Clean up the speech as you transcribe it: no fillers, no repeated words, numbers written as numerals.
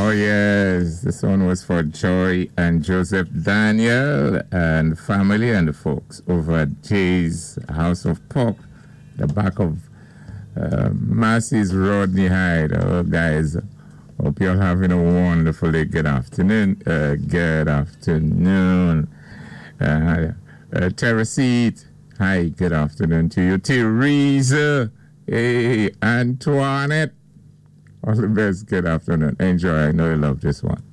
Oh, yes. This one was for Joy and Joseph Daniel and family and the folks over at Jay's House of Pop, the back of Massey's Rodney Hyde. Oh, guys, hope you're having a wonderful good afternoon. Good afternoon. Teresit, hi, good afternoon to you. Teresa, hey, Antoinette. All the best. Good afternoon. Enjoy. I know you love this one.